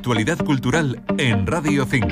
actualidad cultural en Radio 5.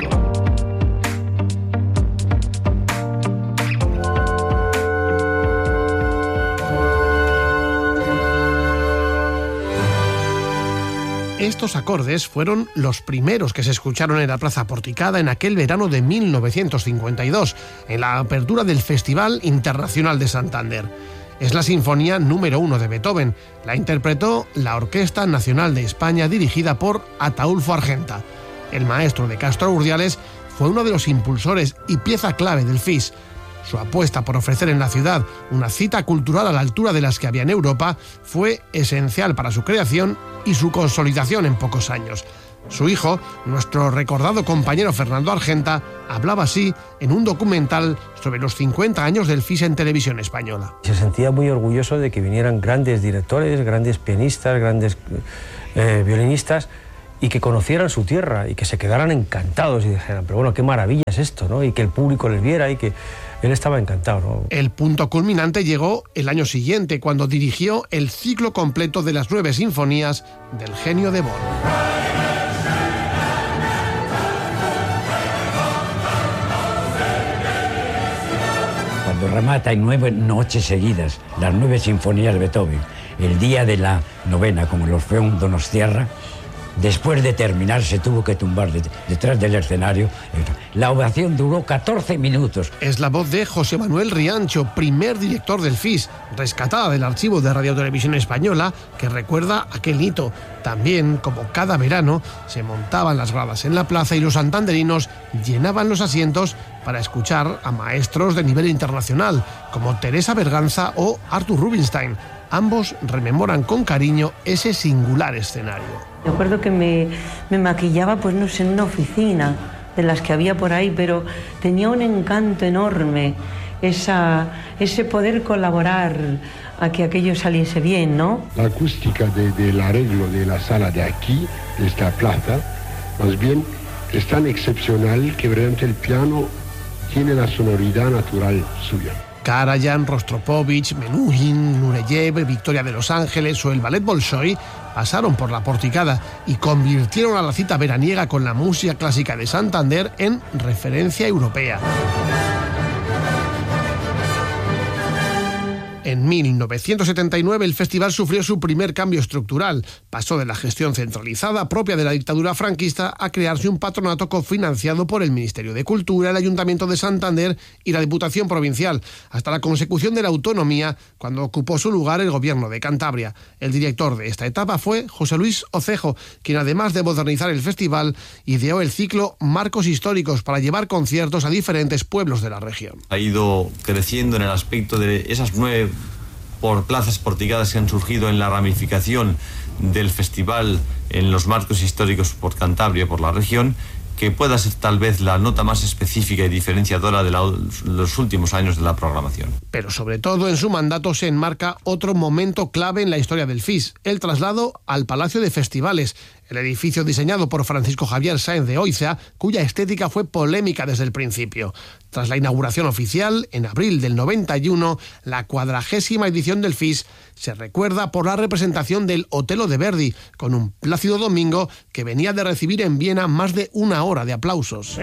Estos acordes fueron los primeros que se escucharon en la Plaza Porticada en aquel verano de 1952, en la apertura del Festival Internacional de Santander. Es la Sinfonía número 1 de Beethoven. La interpretó la Orquesta Nacional de España, dirigida por Ataúlfo Argenta. El maestro de Castro Urdiales fue uno de los impulsores y pieza clave del FIS. Su apuesta por ofrecer en la ciudad una cita cultural a la altura de las que había en Europa fue esencial para su creación y su consolidación en pocos años. Su hijo, nuestro recordado compañero Fernando Argenta, hablaba así en un documental sobre los 50 años del FIS en Televisión Española. Se sentía muy orgulloso de que vinieran grandes directores, grandes pianistas, grandes violinistas, y que conocieran su tierra y que se quedaran encantados y dijeran, pero bueno, qué maravilla es esto, ¿no? Y que el público les viera y que él estaba encantado, ¿no? El punto culminante llegó el año siguiente, cuando dirigió el ciclo completo de las 9 sinfonías del genio de Bonn. Cuando remata en 9 noches seguidas las 9 sinfonías de Beethoven, el día de la novena, como los fue un Donostiarra, después de terminar se tuvo que tumbar detrás del escenario. La ovación duró 14 minutos. Es la voz de José Manuel Riancho, primer director del FIS, rescatada del archivo de Radio Televisión Española, que recuerda aquel hito. También, como cada verano, se montaban las gradas en la plaza y los santanderinos llenaban los asientos para escuchar a maestros de nivel internacional, como Teresa Berganza o Arthur Rubinstein. Ambos rememoran con cariño ese singular escenario. Recuerdo que me maquillaba, pues no sé, en una oficina de las que había por ahí, pero tenía un encanto enorme, ese poder colaborar a que aquello saliese bien, ¿no? La acústica del arreglo de la sala de aquí, de esta plaza, más bien es tan excepcional que realmente el piano tiene la sonoridad natural suya. Karajan, Rostropovich, Menuhin, Nureyev, Victoria de Los Ángeles o el Ballet Bolshoi pasaron por la Porticada y convirtieron a la cita veraniega con la música clásica de Santander en referencia europea. En 1979 el festival sufrió su primer cambio estructural. Pasó de la gestión centralizada propia de la dictadura franquista a crearse un patronato cofinanciado por el Ministerio de Cultura, el Ayuntamiento de Santander y la Diputación Provincial, hasta la consecución de la autonomía, cuando ocupó su lugar el Gobierno de Cantabria. El director de esta etapa fue José Luis Ocejo, quien además de modernizar el festival, ideó el ciclo Marcos Históricos para llevar conciertos a diferentes pueblos de la región. Ha ido creciendo en el aspecto de esas 9 por plazas porticadas que han surgido en la ramificación del festival en los marcos históricos por Cantabria, por la región, que pueda ser tal vez la nota más específica y diferenciadora de los últimos años de la programación. Pero sobre todo en su mandato se enmarca otro momento clave en la historia del FIS, el traslado al Palacio de Festivales, el edificio diseñado por Francisco Javier Sáenz de Oiza, cuya estética fue polémica desde el principio. Tras la inauguración oficial, en abril del 91, la 40ª edición del FIS se recuerda por la representación del Otello de Verdi, con un Plácido Domingo que venía de recibir en Viena más de una hora de aplausos.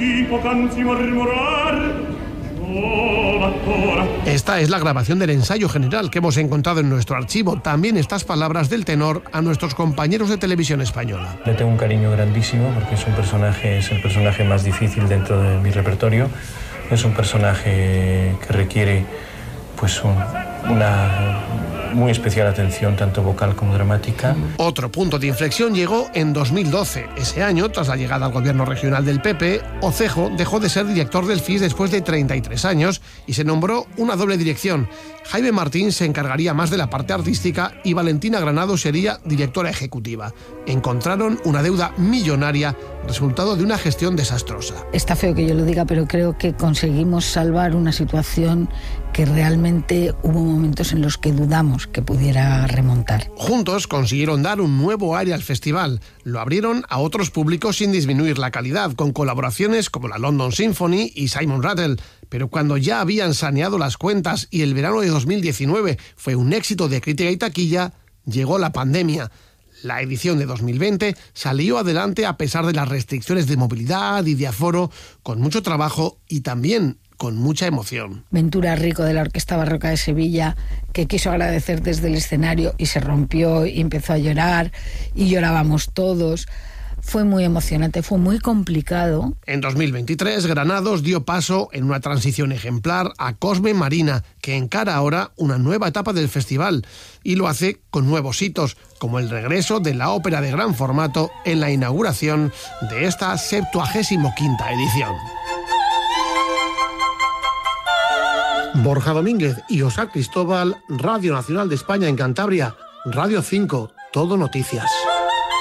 Esta es la grabación del ensayo general que hemos encontrado en nuestro archivo. También estas palabras del tenor a nuestros compañeros de Televisión Española. Le tengo un cariño grandísimo porque es el personaje más difícil dentro de mi repertorio. Es un personaje que requiere pues una muy especial atención, tanto vocal como dramática. Otro punto de inflexión llegó en 2012. Ese año, tras la llegada al gobierno regional del PP, Ocejo dejó de ser director del FIS después de 33 años y se nombró una doble dirección. Jaime Martín se encargaría más de la parte artística y Valentina Granado sería directora ejecutiva. Encontraron una deuda millonaria, resultado de una gestión desastrosa. Está feo que yo lo diga, pero creo que conseguimos salvar una situación que realmente hubo momentos en los que dudamos que pudiera remontar. Juntos consiguieron dar un nuevo aire al festival. Lo abrieron a otros públicos sin disminuir la calidad, con colaboraciones como la London Symphony y Simon Rattle. Pero cuando ya habían saneado las cuentas y el verano de 2019 fue un éxito de crítica y taquilla, llegó la pandemia. La edición de 2020 salió adelante a pesar de las restricciones de movilidad y de aforo, con mucho trabajo y también con mucha emoción. Ventura Rico, de la Orquesta Barroca de Sevilla, que quiso agradecer desde el escenario y se rompió y empezó a llorar, y llorábamos todos. Fue muy emocionante, fue muy complicado. En 2023, Granados dio paso en una transición ejemplar a Cosme Marina, que encara ahora una nueva etapa del festival, y lo hace con nuevos hitos, como el regreso de la ópera de gran formato en la inauguración de esta 75ª edición. Borja Domínguez y Oscar Cristóbal, Radio Nacional de España en Cantabria, Radio 5, Todo Noticias.